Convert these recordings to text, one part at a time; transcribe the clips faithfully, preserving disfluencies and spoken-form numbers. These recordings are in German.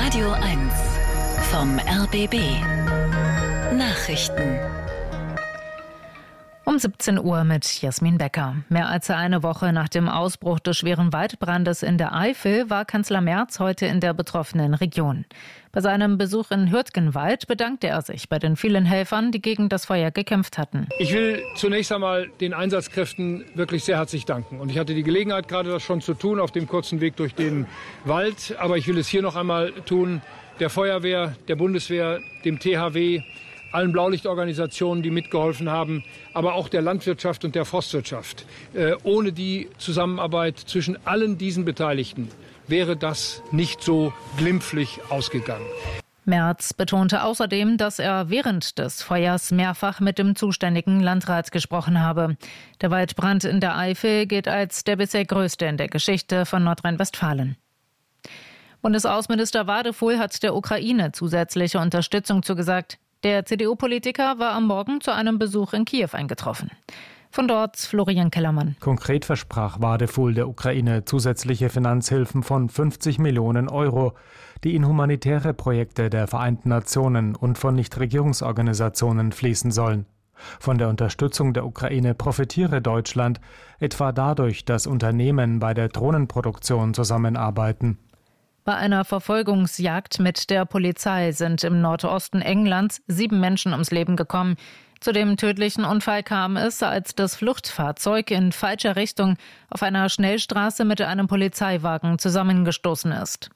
Radio eins vom R B B. Nachrichten. Um siebzehn Uhr mit Jasmin Becker. Mehr als eine Woche nach dem Ausbruch des schweren Waldbrandes in der Eifel war Kanzler Merz heute in der betroffenen Region. Bei seinem Besuch in Hürtgenwald bedankte er sich bei den vielen Helfern, die gegen das Feuer gekämpft hatten. Ich will zunächst einmal den Einsatzkräften wirklich sehr herzlich danken. Und ich hatte die Gelegenheit, gerade das schon zu tun, auf dem kurzen Weg durch den Wald. Aber ich will es hier noch einmal tun, der Feuerwehr, der Bundeswehr, dem T H W, allen Blaulichtorganisationen, die mitgeholfen haben, aber auch der Landwirtschaft und der Forstwirtschaft. Äh, ohne die Zusammenarbeit zwischen allen diesen Beteiligten wäre das nicht so glimpflich ausgegangen. Merz betonte außerdem, dass er während des Feuers mehrfach mit dem zuständigen Landrat gesprochen habe. Der Waldbrand in der Eifel gilt als der bisher größte in der Geschichte von Nordrhein-Westfalen. Bundesaußenminister Wadefuhl hat der Ukraine zusätzliche Unterstützung zugesagt. Der C D U-Politiker war am Morgen zu einem Besuch in Kiew eingetroffen. Von dort Florian Kellermann. Konkret versprach Wadefuhl der Ukraine zusätzliche Finanzhilfen von fünfzig Millionen Euro, die in humanitäre Projekte der Vereinten Nationen und von Nichtregierungsorganisationen fließen sollen. Von der Unterstützung der Ukraine profitiere Deutschland, etwa dadurch, dass Unternehmen bei der Drohnenproduktion zusammenarbeiten. Bei einer Verfolgungsjagd mit der Polizei sind im Nordosten Englands sieben Menschen ums Leben gekommen. Zu dem tödlichen Unfall kam es, als das Fluchtfahrzeug in falscher Richtung auf einer Schnellstraße mit einem Polizeiwagen zusammengestoßen ist.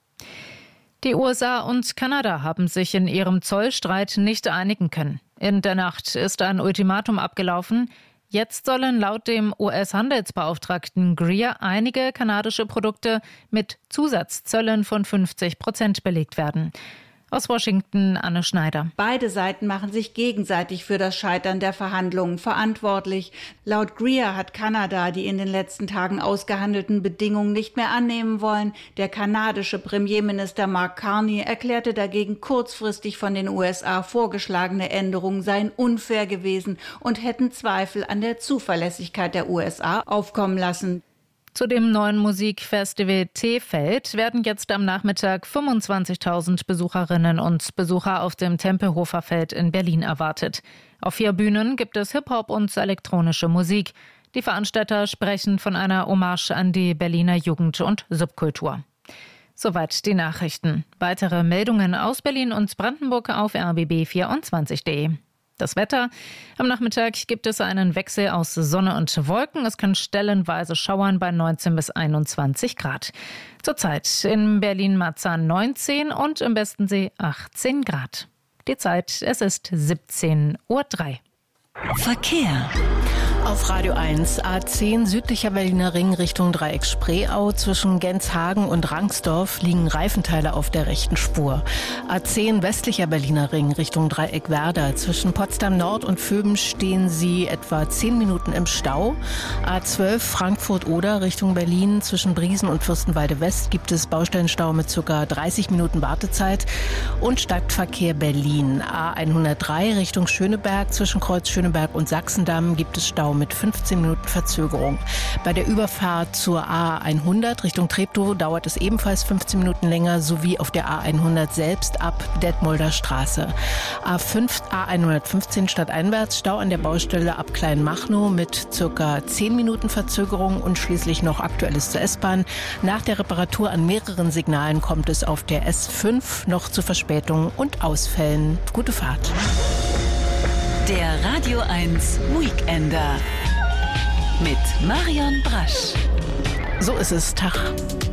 Die U S A und Kanada haben sich in ihrem Zollstreit nicht einigen können. In der Nacht ist ein Ultimatum abgelaufen. Jetzt sollen laut dem U S-Handelsbeauftragten Greer einige kanadische Produkte mit Zusatzzöllen von fünfzig Prozent belegt werden. Aus Washington, Anne Schneider. Beide Seiten machen sich gegenseitig für das Scheitern der Verhandlungen verantwortlich. Laut Greer hat Kanada die in den letzten Tagen ausgehandelten Bedingungen nicht mehr annehmen wollen. Der kanadische Premierminister Mark Carney erklärte dagegen, kurzfristig von den U S A vorgeschlagene Änderungen seien unfair gewesen und hätten Zweifel an der Zuverlässigkeit der U S A aufkommen lassen. Zu dem neuen Musikfestival T-Feld werden jetzt am Nachmittag fünfundzwanzigtausend Besucherinnen und Besucher auf dem Tempelhofer Feld in Berlin erwartet. Auf vier Bühnen gibt es Hip-Hop und elektronische Musik. Die Veranstalter sprechen von einer Hommage an die Berliner Jugend- und Subkultur. Soweit die Nachrichten. Weitere Meldungen aus Berlin und Brandenburg auf r b b vierundzwanzig punkt de. Das Wetter. Am Nachmittag gibt es einen Wechsel aus Sonne und Wolken. Es kann stellenweise schauern bei neunzehn bis einundzwanzig Grad. Zurzeit in Berlin-Marzahn neunzehn und im Westensee achtzehn Grad. Die Zeit, es ist siebzehn Uhr drei. Verkehr. Auf Radio eins A zehn südlicher Berliner Ring Richtung Dreieck-Spreeau. Zwischen Genshagen und Rangsdorf liegen Reifenteile auf der rechten Spur. A zehn westlicher Berliner Ring Richtung Dreieck-Werder. Zwischen Potsdam Nord und Vöben stehen sie etwa zehn Minuten im Stau. A zwölf Frankfurt-Oder Richtung Berlin. Zwischen Briesen und Fürstenwalde West gibt es Baustellenstau mit ca. dreißig Minuten Wartezeit. Und Stadtverkehr Berlin. A hundertdrei Richtung Schöneberg. Zwischen Kreuz Schöneberg und Sachsendamm gibt es Stau mit fünfzehn Minuten Verzögerung. Bei der Überfahrt zur A hundert Richtung Treptow dauert es ebenfalls fünfzehn Minuten länger, sowie auf der A hundert selbst ab Detmolder Straße. A fünf, A hundertfünfzehn stadteinwärts Stau an der Baustelle ab Kleinmachnow mit circa zehn Minuten Verzögerung und schließlich noch Aktuelles zur S-Bahn. Nach der Reparatur an mehreren Signalen kommt es auf der S fünf noch zu Verspätungen und Ausfällen. Gute Fahrt. Der Radio eins Weekender mit Marion Brasch. So ist es. Tag.